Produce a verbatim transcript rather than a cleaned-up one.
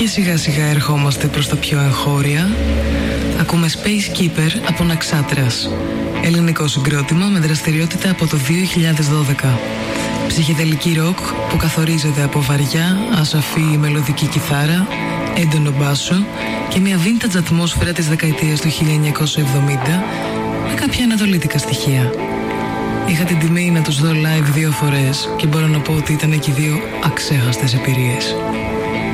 Και σιγά σιγά ερχόμαστε προς τα πιο εγχώρια. Ακούμε Space Keeper από Ναξάτρας, ελληνικό συγκρότημα με δραστηριότητα από το δύο χιλιάδες δώδεκα. Ψυχεδελική ροκ που καθορίζεται από βαριά, ασαφή μελωδική κιθάρα, έντονο μπάσο και μια vintage ατμόσφαιρα της δεκαετίας του χίλια εννιακόσια εβδομήντα με κάποια ανατολίτικα στοιχεία. Είχα την τιμή να τους δω live δύο φορές και μπορώ να πω ότι ήταν και δύο αξέχαστες εμπειρίες.